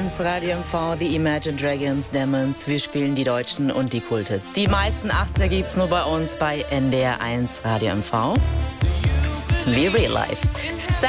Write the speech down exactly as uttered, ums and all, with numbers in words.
eins Radio M V, die Imagine Dragons, Demons. Wir spielen die Deutschen und die Kulthits. Die meisten achtziger gibt's nur bei uns bei N D R eins Radio M V. Wie Real Life.